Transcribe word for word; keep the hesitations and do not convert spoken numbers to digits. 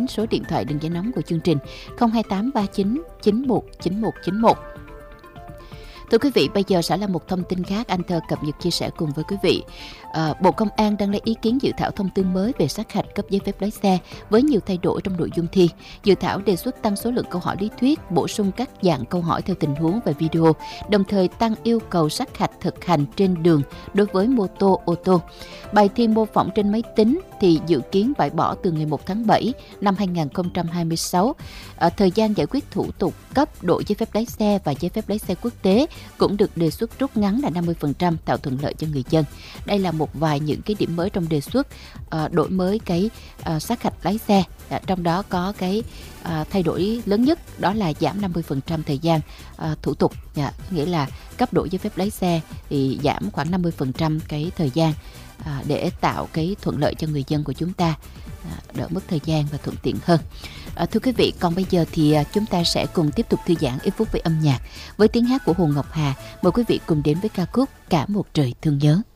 đến số điện thoại đường dây nóng của chương trình không hai tám ba chín chín một chín một chín một. Thưa quý vị, bây giờ sẽ là một thông tin khác anh Thơ cập nhật chia sẻ cùng với quý vị. À, Bộ Công an đang lấy ý kiến dự thảo thông tư mới về sát hạch cấp giấy phép lái xe với nhiều thay đổi trong nội dung thi. Dự thảo đề xuất tăng số lượng câu hỏi lý thuyết, bổ sung các dạng câu hỏi theo tình huống và video, đồng thời tăng yêu cầu sát hạch thực hành trên đường đối với mô tô, ô tô. Bài thi mô phỏng trên máy tính thì dự kiến bãi bỏ từ ngày một tháng bảy năm hai nghìn không trăm hai mươi sáu. À, thời gian giải quyết thủ tục cấp đổi giấy phép lái xe và giấy phép lái xe quốc tế cũng được đề xuất rút ngắn là năm mươi phần trăm, tạo thuận lợi cho người dân. Đây là một vài những cái điểm mới trong đề xuất uh, đổi mới cái uh, sát hạch lái xe. À, trong đó có cái uh, thay đổi lớn nhất đó là giảm năm mươi phần trăm thời gian uh, thủ tục. À, nghĩa là cấp đổi giấy phép lái xe thì giảm khoảng năm mươi phần trăm cái thời gian à, để tạo cái thuận lợi cho người dân của chúng ta, à, đỡ mất thời gian và thuận tiện hơn. À, thưa quý vị, còn bây giờ thì à, chúng ta sẽ cùng tiếp tục thư giãn ít phút với âm nhạc với tiếng hát của Hồ Ngọc Hà. Mời quý vị cùng đến với ca khúc Cả một trời thương nhớ.